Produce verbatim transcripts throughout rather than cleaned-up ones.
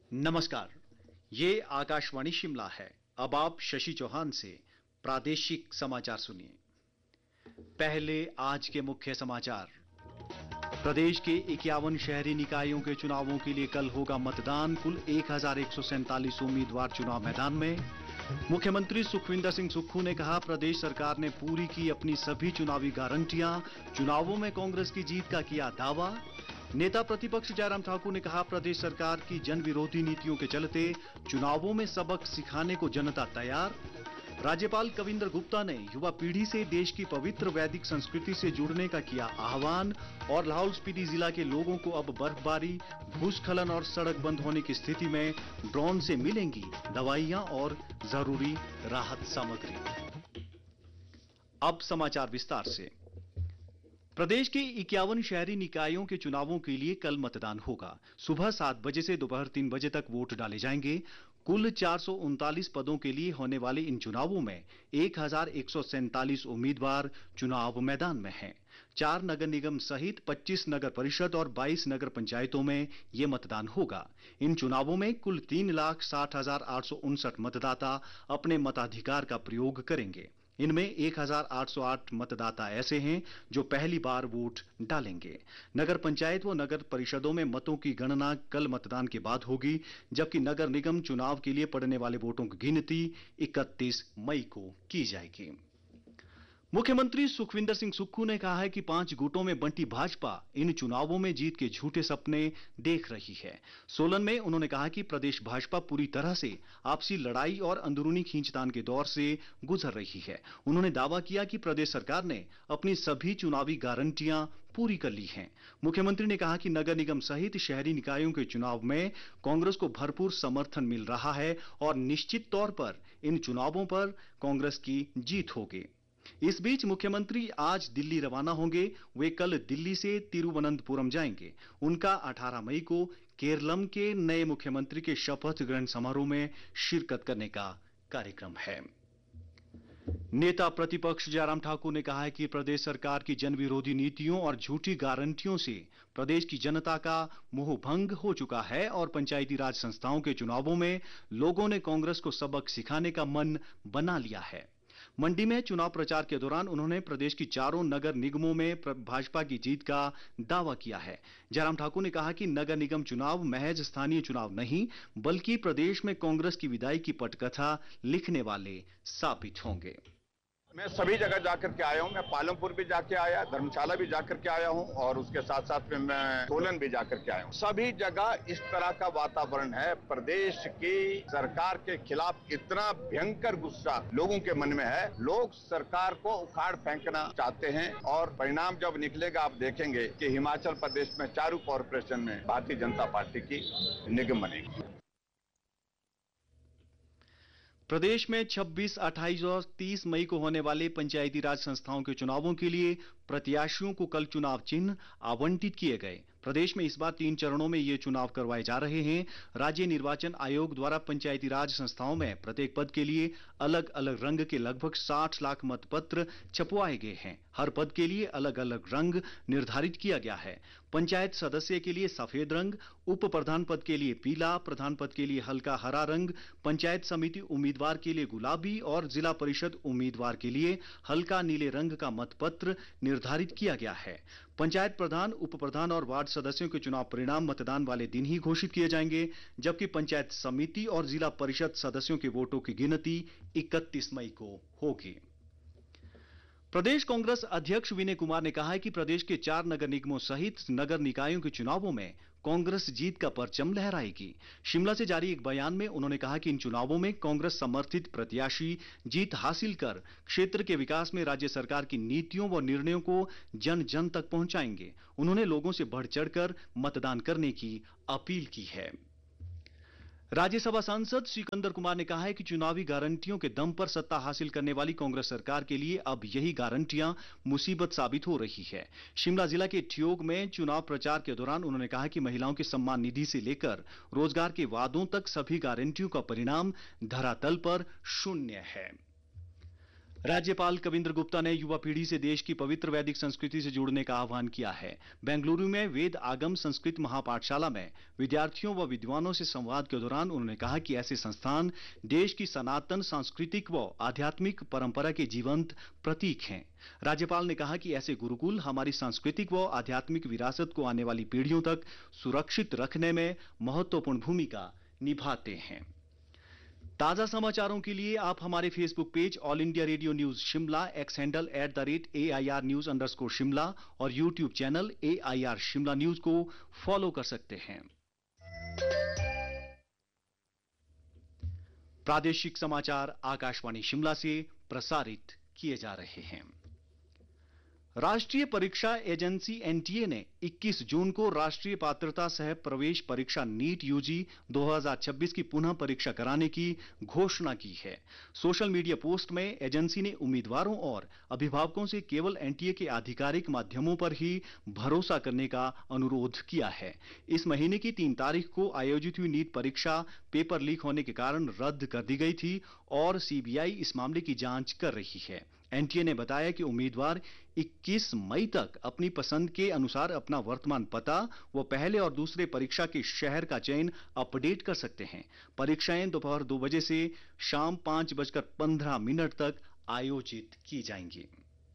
नमस्कार। ये आकाशवाणी शिमला है। अब आप शशि चौहान से प्रादेशिक समाचार सुनिए। पहले आज के मुख्य समाचार। प्रदेश के इक्यावन शहरी निकायों के चुनावों के लिए कल होगा मतदान। कुल एक हजार एक सौ सैंतालीस उम्मीदवार चुनाव मैदान में। मुख्यमंत्री सुखविंदर सिंह सुक्खू ने कहा, प्रदेश सरकार ने पूरी की अपनी सभी चुनावी गारंटियां। चुनावों में कांग्रेस की जीत का किया दावा। नेता प्रतिपक्ष जयराम ठाकुर ने कहा, प्रदेश सरकार की जन विरोधी नीतियों के चलते चुनावों में सबक सिखाने को जनता तैयार। राज्यपाल कविंद्र गुप्ता ने युवा पीढ़ी से देश की पवित्र वैदिक संस्कृति से जुड़ने का किया आह्वान। और लाहौल स्पीति जिला के लोगों को अब बर्फबारी, भूस्खलन और सड़क बंद होने की स्थिति में ड्रोन से मिलेंगी दवाइयां और जरूरी राहत सामग्री। अब समाचार विस्तार से। प्रदेश के इक्यावन शहरी निकायों के चुनावों के लिए कल मतदान होगा। सुबह सात बजे से दोपहर तीन बजे तक वोट डाले जाएंगे। कुल चार सौ उनतालीस पदों के लिए होने वाले इन चुनावों में एक हजार एक सौ सैंतालीस उम्मीदवार चुनाव मैदान में हैं। चार नगर निगम सहित पच्चीस नगर परिषद और बाईस नगर पंचायतों में ये मतदान होगा। इन चुनावों में कुल तीन लाख साठ हजार आठ सौ उनसठ मतदाता अपने मताधिकार का प्रयोग करेंगे। इनमें एक हजार आठ सौ आठ मतदाता ऐसे हैं जो पहली बार वोट डालेंगे। नगर पंचायत व नगर परिषदों में मतों की गणना कल मतदान के बाद होगी, जबकि नगर निगम चुनाव के लिए पड़ने वाले वोटों की गिनती इकतीस मई को की जाएगी। मुख्यमंत्री सुखविंदर सिंह सुक्खू ने कहा है कि पांच गुटों में बंटी भाजपा इन चुनावों में जीत के झूठे सपने देख रही है। सोलन में उन्होंने कहा कि प्रदेश भाजपा पूरी तरह से आपसी लड़ाई और अंदरूनी खींचतान के दौर से गुजर रही है। उन्होंने दावा किया कि प्रदेश सरकार ने अपनी सभी चुनावी गारंटियां पूरी कर ली हैं। मुख्यमंत्री ने कहा कि नगर निगम सहित शहरी निकायों के चुनाव में कांग्रेस को भरपूर समर्थन मिल रहा है और निश्चित तौर पर इन चुनावों पर कांग्रेस की जीत होगी। इस बीच मुख्यमंत्री आज दिल्ली रवाना होंगे। वे कल दिल्ली से तिरुवनंतपुरम जाएंगे। उनका अठारह मई को केरलम के नए मुख्यमंत्री के शपथ ग्रहण समारोह में शिरकत करने का कार्यक्रम है। नेता प्रतिपक्ष जयराम ठाकुर ने कहा है कि प्रदेश सरकार की जन विरोधी नीतियों और झूठी गारंटियों से प्रदेश की जनता का मोह भंग हो चुका है और पंचायती राज संस्थाओं के चुनावों में लोगों ने कांग्रेस को सबक सिखाने का मन बना लिया है। मंडी में चुनाव प्रचार के दौरान उन्होंने प्रदेश की चारों नगर निगमों में भाजपा की जीत का दावा किया है। जयराम ठाकुर ने कहा कि नगर निगम चुनाव महज स्थानीय चुनाव नहीं, बल्कि प्रदेश में कांग्रेस की विदाई की पटकथा लिखने वाले साबित होंगे। मैं सभी जगह जाकर के आया हूं। मैं पालमपुर भी जाके आया, धर्मशाला भी जाकर के आया हूं और उसके साथ साथ में मैं सोलन भी जाकर के आया हूं। सभी जगह इस तरह का वातावरण है। प्रदेश की सरकार के खिलाफ इतना भयंकर गुस्सा लोगों के मन में है। लोग सरकार को उखाड़ फेंकना चाहते हैं और परिणाम जब निकलेगा आप देखेंगे कि हिमाचल प्रदेश में चारों कॉरपोरेशन में भारतीय जनता पार्टी की निगम बनेगी। प्रदेश में छब्बीस, अट्ठाईस और तीस मई को होने वाले पंचायती राज संस्थाओं के चुनावों के लिए प्रत्याशियों को कल चुनाव चिन्ह आवंटित किए गए। प्रदेश में इस बार तीन चरणों में ये चुनाव करवाए जा रहे हैं। राज्य निर्वाचन आयोग द्वारा पंचायती राज संस्थाओं में प्रत्येक पद के लिए अलग अलग रंग के लगभग साठ लाख मतपत्र छपवाए गए हैं। हर पद के लिए अलग अलग रंग निर्धारित किया गया है। पंचायत सदस्य के लिए सफेद रंग, उप प्रधान पद के लिए पीला, प्रधान पद के लिए हल्का हरा रंग, पंचायत समिति उम्मीदवार के लिए गुलाबी और जिला परिषद उम्मीदवार के लिए हल्का नीले रंग का मतपत्र निर्धारित किया गया है। पंचायत प्रधान, उप प्रधान और वार्ड सदस्यों के चुनाव परिणाम मतदान वाले दिन ही घोषित किए जाएंगे, जबकि पंचायत समिति और जिला परिषद सदस्यों के वोटों की गिनती इकतीस मई को होगी। प्रदेश कांग्रेस अध्यक्ष विनय कुमार ने कहा है कि प्रदेश के चार नगर निगमों सहित नगर निकायों के चुनावों में कांग्रेस जीत का परचम लहराएगी। शिमला से जारी एक बयान में उन्होंने कहा कि इन चुनावों में कांग्रेस समर्थित प्रत्याशी जीत हासिल कर क्षेत्र के विकास में राज्य सरकार की नीतियों व निर्णयों को जन जन तक पहुंचाएंगे। उन्होंने लोगों से बढ़ चढ़कर मतदान करने की अपील की है। राज्यसभा सांसद सिकंदर कुमार ने कहा है कि चुनावी गारंटियों के दम पर सत्ता हासिल करने वाली कांग्रेस सरकार के लिए अब यही गारंटियां मुसीबत साबित हो रही है। शिमला जिला के ठियोग में चुनाव प्रचार के दौरान उन्होंने कहा कि महिलाओं के सम्मान निधि से लेकर रोजगार के वादों तक सभी गारंटियों का परिणाम धरातल पर शून्य है। राज्यपाल कविंद्र गुप्ता ने युवा पीढ़ी से देश की पवित्र वैदिक संस्कृति से जुड़ने का आह्वान किया है। बेंगलुरु में वेद आगम संस्कृत महापाठशाला में विद्यार्थियों व विद्वानों से संवाद के दौरान उन्होंने कहा कि ऐसे संस्थान देश की सनातन सांस्कृतिक व आध्यात्मिक परंपरा के जीवंत प्रतीक हैं। राज्यपाल ने कहा कि ऐसे गुरुकुल हमारी सांस्कृतिक व आध्यात्मिक विरासत को आने वाली पीढ़ियों तक सुरक्षित रखने में महत्वपूर्ण भूमिका निभाते हैं। ताजा समाचारों के लिए आप हमारे Facebook page all India radio news Shimla, x handle at the rate A I R news underscore Shimla और YouTube channel A I R Shimla news को फॉलो कर सकते हैं। प्रादेशिक समाचार आकाशवाणी शिमला से प्रसारित किए जा रहे हैं। राष्ट्रीय परीक्षा एजेंसी एन टी ए ने इक्कीस जून को राष्ट्रीय पात्रता सह प्रवेश परीक्षा नीट यू जी दो हज़ार छब्बीस की पुनः परीक्षा कराने की घोषणा की है। सोशल मीडिया पोस्ट में एजेंसी ने उम्मीदवारों और अभिभावकों से केवल एन टी ए के आधिकारिक माध्यमों पर ही भरोसा करने का अनुरोध किया है। इस महीने की तीन तारीख को आयोजित हुई नीट परीक्षा पेपर लीक होने के कारण रद्द कर दी गई थी और सी बी आई इस मामले की जांच कर रही है। एन टी ए ने बताया कि उम्मीदवार इक्कीस मई तक अपनी पसंद के अनुसार अपना वर्तमान पता व पहले और दूसरे परीक्षा के शहर का चयन अपडेट कर सकते हैं। परीक्षाएं दोपहर दो बजे से शाम पांच बजकर पंद्रह मिनट तक आयोजित की जाएंगी।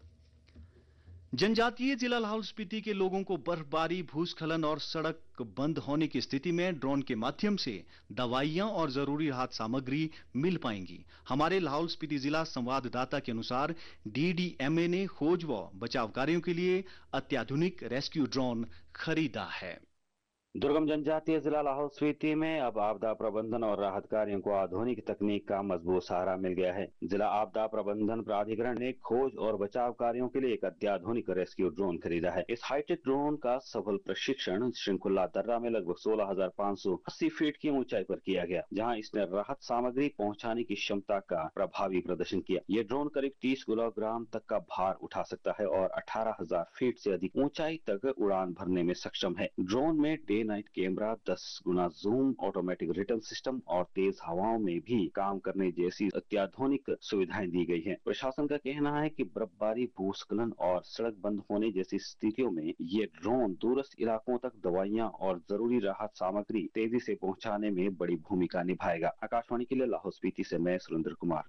जनजातीय जिला लाहौल स्पीति के लोगों को बर्फबारी, भूस्खलन और सड़क बंद होने की स्थिति में ड्रोन के माध्यम से दवाइयां और जरूरी राहत सामग्री मिल पाएंगी। हमारे लाहौल स्पीति जिला संवाददाता के अनुसार डी डी एम ए ने खोज व बचाव कार्यों के लिए अत्याधुनिक रेस्क्यू ड्रोन खरीदा है। दुर्गम जनजातीय जिला लाहौल स्पीति में अब आपदा प्रबंधन और राहत कार्यों को आधुनिक तकनीक का मजबूत सहारा मिल गया है। जिला आपदा प्रबंधन प्राधिकरण ने खोज और बचाव कार्यों के लिए एक अत्याधुनिक रेस्क्यू ड्रोन खरीदा है। इस हाईटेक ड्रोन का सफल प्रशिक्षण शृंखला दर्रा में लगभग सोलह हजार पाँच सौ अस्सी फीट की ऊंचाई पर किया गया, जहां इसने राहत सामग्री पहुंचाने की क्षमता का प्रभावी प्रदर्शन किया। ये ड्रोन करीब तीस किलोग्राम तक का भार उठा सकता है और अठारह हजार फीट से अधिक ऊंचाई तक उड़ान भरने में सक्षम है। ड्रोन में डे नाइट कैमरा, दस गुना जूम, ऑटोमेटिक रिटर्न सिस्टम और तेज हवाओं में भी काम करने जैसी अत्याधुनिक सुविधाएं दी गई हैं। प्रशासन का कहना है कि बर्फबारी, भूस्खलन और सड़क बंद होने जैसी स्थितियों में ये ड्रोन दूरस्थ इलाकों तक दवाइयां और जरूरी राहत सामग्री तेजी से पहुंचाने में बड़ी भूमिका निभाएगा। आकाशवाणी के लिए लाहौल स्पीति से मैं सुरेंद्र कुमार।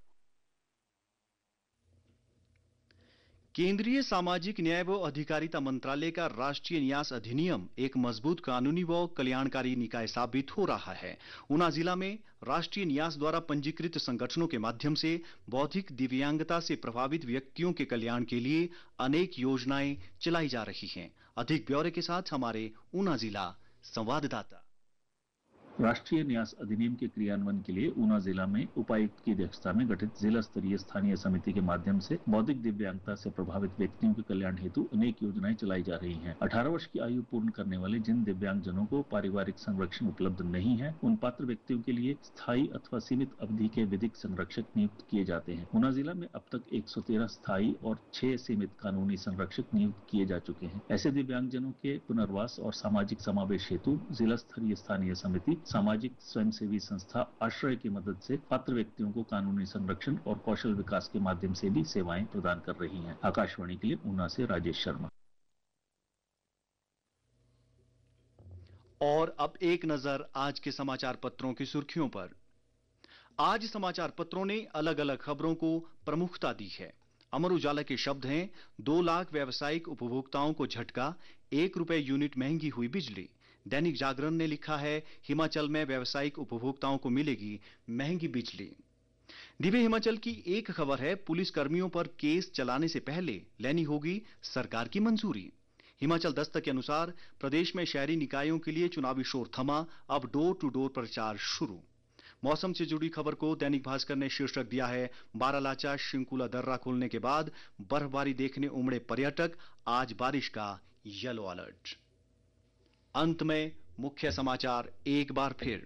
केंद्रीय सामाजिक न्याय व अधिकारिता मंत्रालय का राष्ट्रीय न्यास अधिनियम एक मजबूत कानूनी व कल्याणकारी निकाय साबित हो रहा है। ऊना जिला में राष्ट्रीय न्यास द्वारा पंजीकृत संगठनों के माध्यम से बौद्धिक दिव्यांगता से प्रभावित व्यक्तियों के कल्याण के लिए अनेक योजनाएं चलाई जा रही हैं। अधिक ब्यौरे के साथ हमारे ऊना जिला संवाददाता। राष्ट्रीय न्यास अधिनियम के क्रियान्वयन के लिए ऊना जिला में उपायुक्त की अध्यक्षता में गठित जिला स्तरीय स्थानीय समिति के माध्यम से बौद्धिक दिव्यांगता से प्रभावित व्यक्तियों के कल्याण हेतु अनेक योजनाएं चलाई जा रही हैं। अठारह वर्ष की आयु पूर्ण करने वाले जिन दिव्यांगजनों को पारिवारिक संरक्षण उपलब्ध नहीं है, उन पात्र व्यक्तियों के लिए स्थायी अथवा सीमित अवधि के विधिक संरक्षक नियुक्त किए जाते हैं। ऊना जिला में अब तक एक सौ तेरह स्थायी और छह सीमित कानूनी संरक्षक नियुक्त किए जा चुके हैं। ऐसे दिव्यांगजनों के पुनर्वास और सामाजिक समावेश हेतु जिला स्तरीय स्थानीय समिति सामाजिक स्वयंसेवी संस्था आश्रय की मदद से पात्र व्यक्तियों को कानूनी संरक्षण और कौशल विकास के माध्यम से भी सेवाएं प्रदान कर रही हैं। आकाशवाणी के लिए ऊना से राजेश शर्मा। और अब एक नजर आज के समाचार पत्रों की सुर्खियों पर। आज समाचार पत्रों ने अलग अलग खबरों को प्रमुखता दी है। अमर उजाला के शब्द हैं, दो लाख व्यावसायिक उपभोक्ताओं को झटका, एक रुपए यूनिट महंगी हुई बिजली। दैनिक जागरण ने लिखा है, हिमाचल में व्यावसायिक उपभोक्ताओं को मिलेगी महंगी बिजली। दिव्य हिमाचल की एक खबर है, पुलिस कर्मियों पर केस चलाने से पहले लेनी होगी सरकार की मंजूरी। हिमाचल दस्तक के अनुसार प्रदेश में शहरी निकायों के लिए चुनावी शोर थमा, अब डोर टू डोर प्रचार शुरू। मौसम से जुड़ी खबर को दैनिक भास्कर ने शीर्षक दिया है, बारालाचा शिंकुला दर्रा खोलने के बाद बर्फबारी देखने उमड़े पर्यटक, आज बारिश का येलो अलर्ट। अंत में मुख्य समाचार एक बार फिर।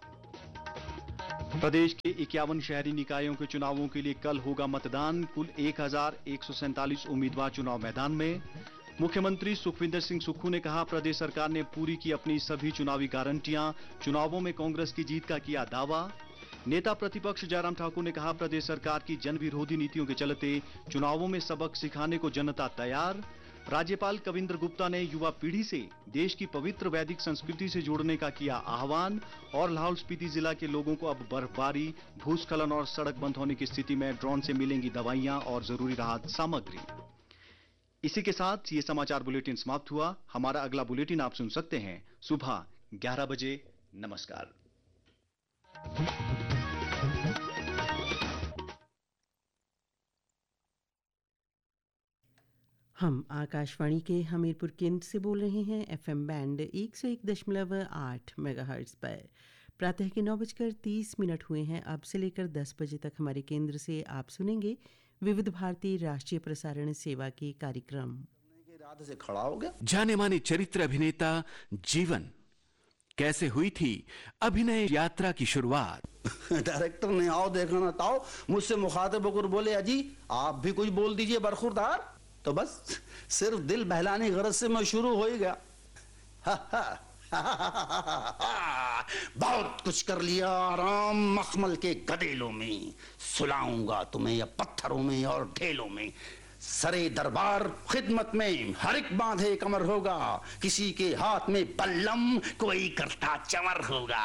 प्रदेश के इक्यावन शहरी निकायों के चुनावों के लिए कल होगा मतदान। कुल एक हजार एक सौ सैंतालीस उम्मीदवार चुनाव मैदान में। मुख्यमंत्री सुखविंदर सिंह सुक्खू ने कहा, प्रदेश सरकार ने पूरी की अपनी सभी चुनावी गारंटियां, चुनावों में कांग्रेस की जीत का किया दावा। नेता प्रतिपक्ष जयराम ठाकुर ने कहा, प्रदेश सरकार की जन विरोधी नीतियों के चलते चुनावों में सबक सिखाने को जनता तैयार। राज्यपाल कविंद्र गुप्ता ने युवा पीढ़ी से देश की पवित्र वैदिक संस्कृति से जुड़ने का किया आह्वान। और लाहौल स्पीति जिला के लोगों को अब बर्फबारी, भूस्खलन और सड़क बंद होने की स्थिति में ड्रोन से मिलेंगी दवाइयां और जरूरी राहत सामग्री। इसी के साथ ये समाचार बुलेटिन समाप्त हुआ। हमारा अगला बुलेटिन आप सुन सकते हैं सुबह ग्यारह बजे। नमस्कार। हम आकाशवाणी के हमीरपुर केंद्र से बोल रहे हैं एफएम बैंड एक सौ एक दशमलव आठ मेगाहर्ट्ज पर। प्रातः के नौ बजकर तीस मिनट हुए हैं। अब से लेकर दस बजे तक हमारे केंद्र से आप सुनेंगे विविध भारती राष्ट्रीय प्रसारण सेवा के कार्यक्रम। से खड़ा हो गया। जाने माने चरित्र अभिनेता जीवन कैसे हुई थी अभिनय यात्रा की शुरुआत। डायरेक्टर ने आओ देखा ना ताओ मुझसे मुखातिब होकर बोले, अजी आप भी कुछ बोल दीजिए बरखुरदार। तो बस सिर्फ दिल बहलाने की गरज से मैं शुरू हो ही गया। बहुत कुछ कर लिया आराम मखमल के गदेलों में, सुलाऊंगा तुम्हें या पत्थरों में और ढेलों में। सरे दरबार खिदमत में हर एक बांधे कमर होगा, किसी के हाथ में बल्लम कोई करता चमर होगा।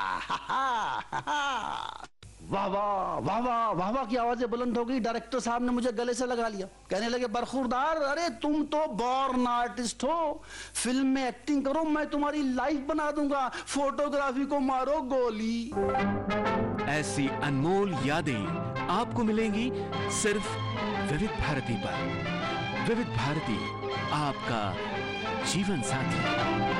वाह वाह वाह वाह वाह वाह की आवाजें बुलंद हो गई। डायरेक्टर साहब ने मुझे गले से लगा लिया, कहने लगे, बरखुरदार अरे तुम तो बॉर्न आर्टिस्ट हो, फिल्म में एक्टिंग करो, मैं तुम्हारी लाइफ बना दूंगा, फोटोग्राफी को मारो गोली। ऐसी अनमोल यादें आपको मिलेंगी सिर्फ विविध भारती पर। विविध भारती आपका जीवन साथी।